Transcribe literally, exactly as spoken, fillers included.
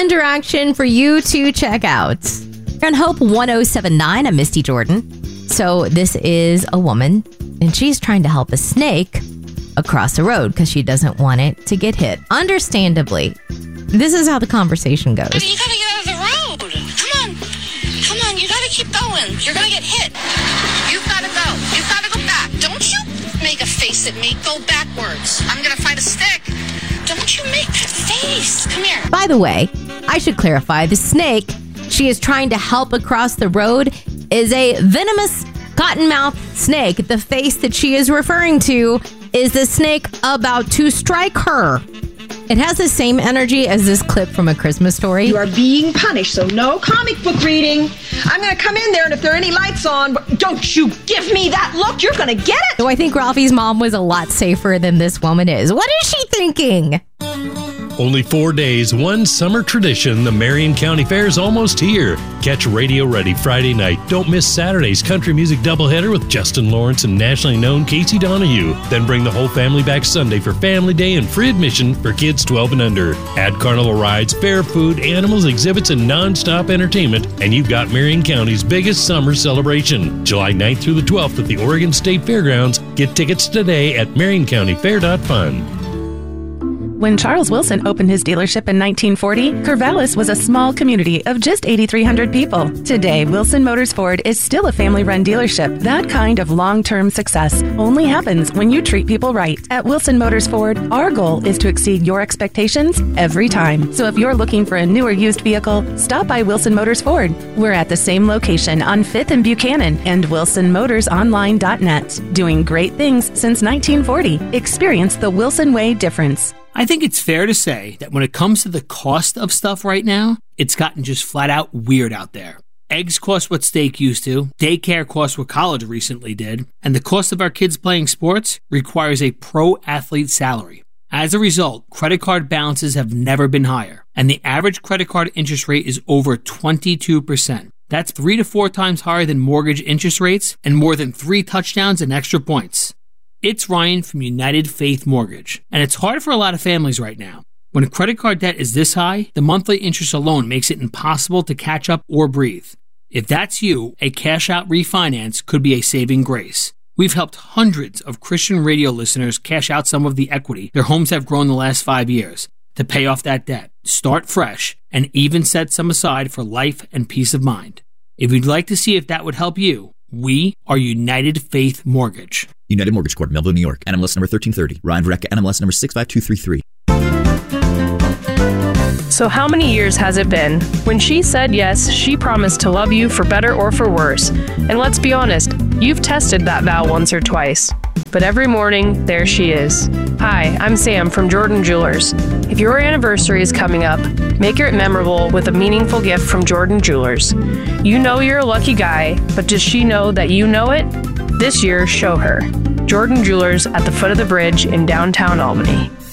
fun direction for you to check out. You're on Hope one oh seven point nine. I'm Misty Jordan. So this is a woman, and she's trying to help a snake across the road because she doesn't want it to get hit. Understandably. This is how the conversation goes. Honey, you gotta get out of the road. Come on. Come on, you gotta keep going. You're gonna get hit. You've gotta go. You've gotta go back. Don't you make a face at me. Go backwards. I'm gonna find a stick. Don't you make that face. Come here. By the way, I should clarify, the snake she is trying to help across the road is a venomous cottonmouth snake. The face that she is referring to is the snake about to strike her. It has the same energy as this clip from A Christmas Story. You are being punished, so no comic book reading. I'm going to come in there, and if there are any lights on, don't you give me that look. You're going to get it. So I think Ralphie's mom was a lot safer than this woman is. What is she thinking? Only four days, one summer tradition. The Marion County Fair is almost here. Catch Radio Ready Friday night. Don't miss Saturday's country music doubleheader with Justin Lawrence and nationally known Casey Donahue. Then bring the whole family back Sunday for Family Day and free admission for kids twelve and under. Add carnival rides, fair food, animals, exhibits, and non-stop entertainment, and you've got Marion County's biggest summer celebration. July ninth through the twelfth at the Oregon State Fairgrounds. Get tickets today at marion county fair dot fun. When Charles Wilson opened his dealership in nineteen forty, Corvallis was a small community of just eight thousand three hundred people. Today, Wilson Motors Ford is still a family-run dealership. That kind of long-term success only happens when you treat people right. At Wilson Motors Ford, our goal is to exceed your expectations every time. So if you're looking for a new or used vehicle, stop by Wilson Motors Ford. We're at the same location on fifth and Buchanan and wilson motors online dot net. Doing great things since nineteen forty. Experience the Wilson Way difference. I think it's fair to say that when it comes to the cost of stuff right now, it's gotten just flat out weird out there. Eggs cost what steak used to, daycare costs what college recently did, and the cost of our kids playing sports requires a pro athlete salary. As a result, credit card balances have never been higher, and the average credit card interest rate is over twenty-two percent. That's three to four times higher than mortgage interest rates and more than three touchdowns and extra points. It's Ryan from United Faith Mortgage, and it's hard for a lot of families right now. When credit card debt is this high, the monthly interest alone makes it impossible to catch up or breathe. If that's you, a cash-out refinance could be a saving grace. We've helped hundreds of Christian radio listeners cash out some of the equity their homes have grown the last five years to pay off that debt, start fresh, and even set some aside for life and peace of mind. If you'd like to see if that would help you, we are United Faith Mortgage. United Mortgage Corp, Melville, New York. N M L S number thirteen thirty. Ryan Verrecka, N M L S number six five two three three. So how many years has it been? When she said yes, she promised to love you for better or for worse. And let's be honest, you've tested that vow once or twice. But every morning, there she is. Hi, I'm Sam from Jordan Jewelers. If your anniversary is coming up, make it memorable with a meaningful gift from Jordan Jewelers. You know you're a lucky guy, but does she know that you know it? This year, show her. Jordan Jewelers at the foot of the bridge in downtown Albany.